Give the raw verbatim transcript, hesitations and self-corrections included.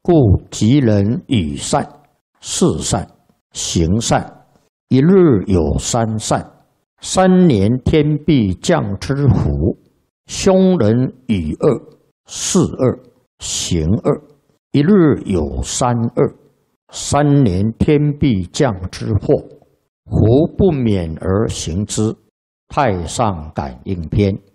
故吉人语善、事善、行善，一日有三善。三年天必降之福。凶人语恶、事恶、行恶，一日有三恶。三年天必降之祸。福不免而行之。太上感应篇。